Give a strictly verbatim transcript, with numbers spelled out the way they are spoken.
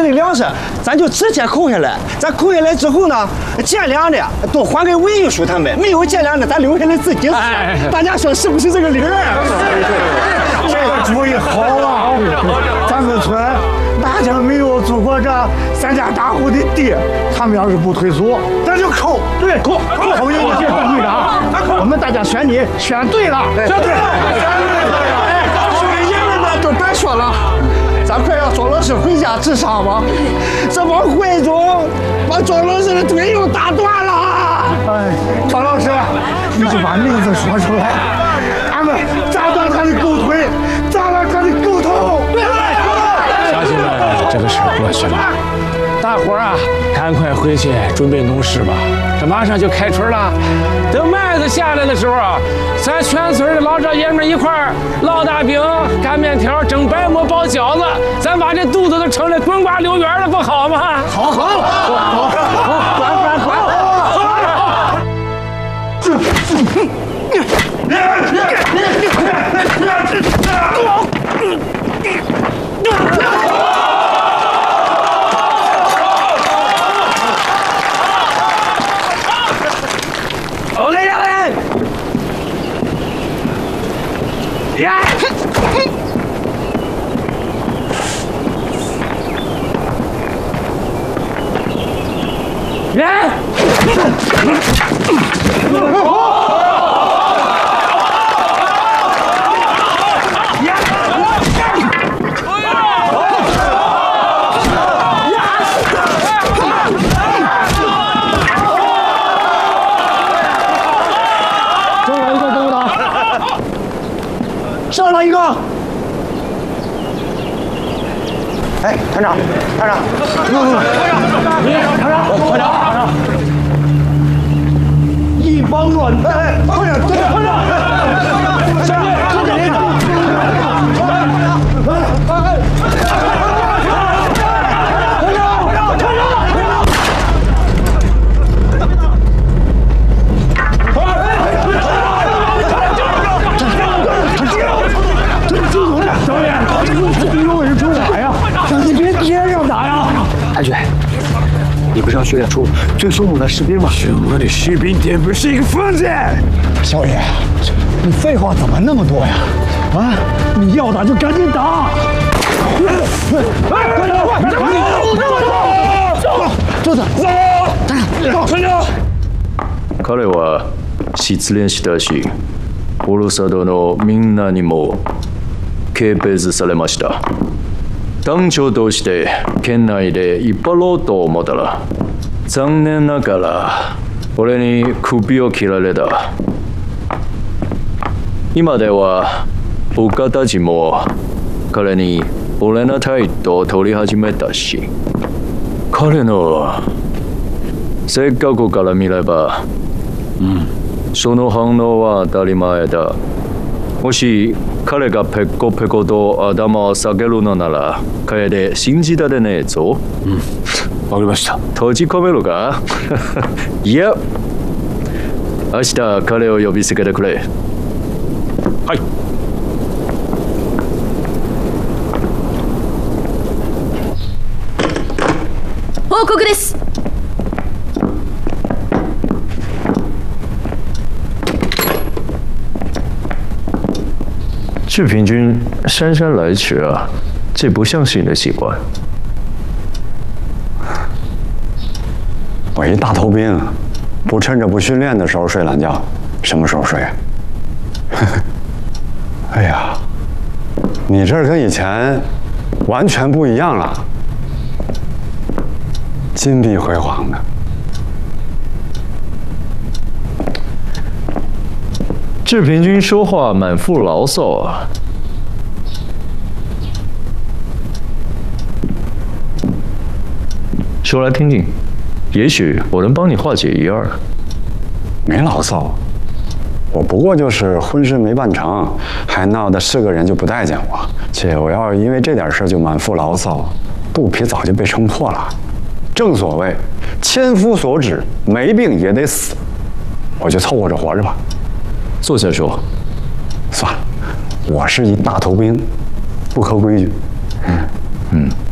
的粮食，咱就直接扣下来。咱扣下来之后呢，建粮的都还给文艺叔他们，没有建粮的咱留下来自己吃。大家说是不是这个理儿？ 这个主意好啊！咱们村哪家没有租过这三家大户的地？他们要是不退租，咱就扣。对，扣扣。同意我，同意的啊！我们大家选你选对了，选对了，选对了。哎，兄弟爷们们都别说了，咱快让庄老师回家治伤吧。这帮坏种把庄老师的腿又打断了。哎，庄老师，你就把名字说出来，俺们扎断他的狗腿，扎了他的狗头。 乡亲们，这个事儿过去了，大伙儿啊，赶快回去准备农事吧。这马上就开春了，等麦子下来的时候啊，咱全村的老少爷们一块儿烙大饼、擀面条、蒸白馍、包饺子，咱把这肚子都撑得滚瓜溜圆了，不好吗？ 好好好好好，管管管！ 欧雷亚人，呀！人！ 上来一个！哎，团长，团长，团长，团长，团长，一帮乱哎，团长，团长，团长，下面，这里，团长，团长， 太君，你不是要训练出最凶猛的士兵吗？ 凶猛的士兵根本是一个疯子！ 少爷，你废话怎么那么多呀？啊，你要打就赶紧打！快点，快点，走，走，走，村长。 彼は失恋したし、オルサドのみんなにも軽蔑されました。団長として県内で引っ張ろうと思ったら、残念ながら俺に首を切られた。今では僕たちも彼に俺の態度を取り始めたし、彼の性格から見れば、うん、その反応は当たり前だ。もし彼がペコペコと頭を下げるのなら、楓信じられねえぞ。 うん、わかりました。 閉じ込めるか？いや、明日彼を呼びつけてくれ。 はい。 報告です。 志平君姗姗来迟啊，这不像是你的习惯。 我一大头兵，不趁着不训练的时候睡懒觉，什么时候睡？哎呀，你这跟以前完全不一样了，金碧辉煌的。 志平君说话满腹牢骚啊。说来听听，也许我能帮你化解一二。 没牢骚，我不过就是婚事没办成，还闹得是个人就不待见我。且我要是因为这点事就满腹牢骚，肚皮早就被撑破了。正所谓千夫所指，没病也得死，我就凑合着活着吧。 坐下说。 算了，我是一大头兵，不合规矩。 嗯嗯。